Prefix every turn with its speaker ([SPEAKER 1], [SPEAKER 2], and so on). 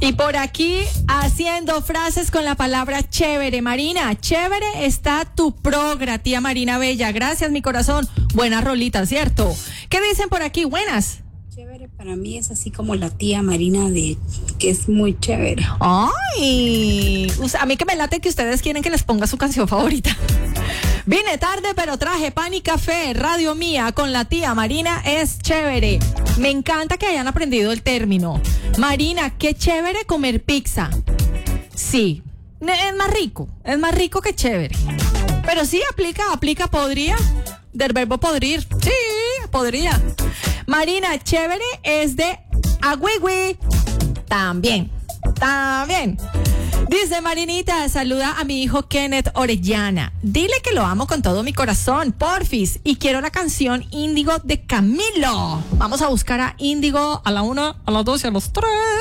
[SPEAKER 1] Y por aquí haciendo frases con la palabra chévere. Marina, chévere está tu progra, tía Marina Bella. Gracias, mi corazón. Buena rolita, ¿cierto? ¿Qué dicen por aquí? Buenas.
[SPEAKER 2] Chévere para mí es así como la tía Marina de que es muy chévere.
[SPEAKER 1] Ay, a mí que me late que ustedes quieren que les ponga su canción favorita. Vine tarde, pero traje pan y café. Radio Mía con la tía Marina es chévere. Me encanta que hayan aprendido el término. Marina, qué chévere comer pizza. Sí, es más rico que chévere. Pero sí, aplica, podría. Del verbo podrir. Sí, podría. Marina, chévere es de agüigüi. También. Dice Marinita, saluda a mi hijo Kenneth Orellana. Dile que lo amo con todo mi corazón, porfis. Y quiero la canción Índigo de Camilo. Vamos a buscar a Índigo a la 1, a las 2 y a las 3.